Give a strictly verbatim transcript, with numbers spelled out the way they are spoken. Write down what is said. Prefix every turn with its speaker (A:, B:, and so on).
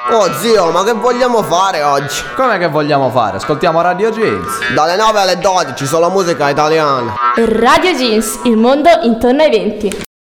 A: Oh zio, ma che vogliamo fare oggi?
B: Come che vogliamo fare? Ascoltiamo Radio Jeans.
A: Dalle nove alle dodici, solo musica italiana.
C: Radio Jeans, il mondo intorno ai venti.